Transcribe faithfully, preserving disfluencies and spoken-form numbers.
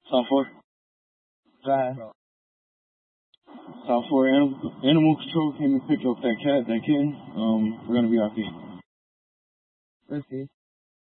South four. Drive. South four animal, animal control came and picked up that cat, that kitten. Um, we're gonna be R P. Receive.